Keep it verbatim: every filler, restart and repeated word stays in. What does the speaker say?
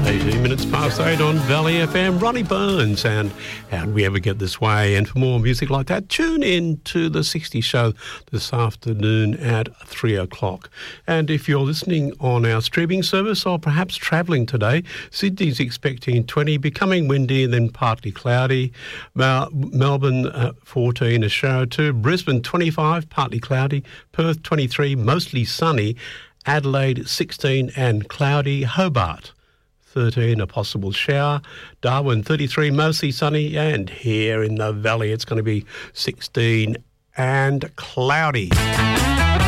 eighteen minutes past eight on Valley F M. Ronnie Burns and How Did We Ever Get This Way? And for more music like that, tune in to the sixty show this afternoon at three o'clock. And if you're listening on our streaming service or perhaps travelling today, Sydney's expecting twenty, becoming windy and then partly cloudy. Mel- Melbourne uh, fourteen, a shower too. Brisbane twenty-five, partly cloudy. Perth twenty-three, mostly sunny. Adelaide sixteen and cloudy. Hobart thirteen, a possible shower. Darwin thirty-three, mostly sunny. And here in the valley, it's going to be sixteen and cloudy.